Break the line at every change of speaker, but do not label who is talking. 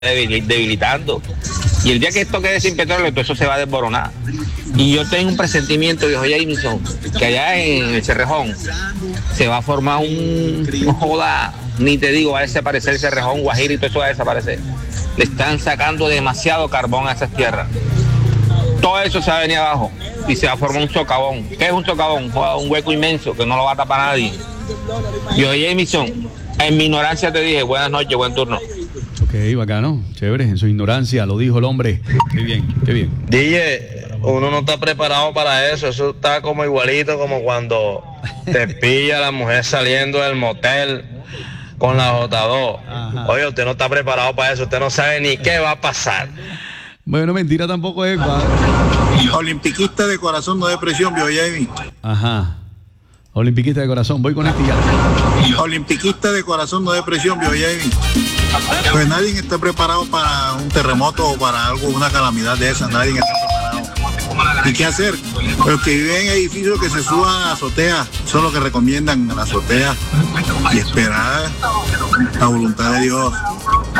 debilitando. Y el día que esto quede sin petróleo, todo eso se va a desboronar. Y yo tengo un presentimiento, viejo Jameson, que allá en el Cerrejón se va a formar no joda, ni te digo, va a desaparecer el Cerrejón, Guajira y todo eso va a desaparecer. Le están sacando demasiado carbón a esas tierras. Todo eso se va a venir abajo y se va a formar un socavón. ¿Qué es un socavón? Un hueco inmenso que no lo va a tapar nadie. Yo, Jameson, en mi ignorancia te dije, buenas noches, buen turno.
Ok, bacano, chévere, en su ignorancia lo dijo el hombre. Qué bien, qué bien.
DJ, uno no está preparado para eso está como igualito como cuando te pilla la mujer saliendo del motel con la J2.
Ajá.
Oye, usted no está preparado para eso, usted no sabe ni qué va a pasar.
Bueno, mentira tampoco es, va.
Olimpiquista de corazón, no de presión, viejo Jamie.
Ajá. Olimpiquista de corazón, voy con este ya.
Olimpiquista de corazón, no de presión, viejo Jamie. Pues nadie está preparado para un terremoto o para algo, una calamidad de esas, nadie está preparado. ¿Y qué hacer? Los que viven en edificios que se suban a la azotea, son los que recomiendan a la azotea y esperar la voluntad de Dios.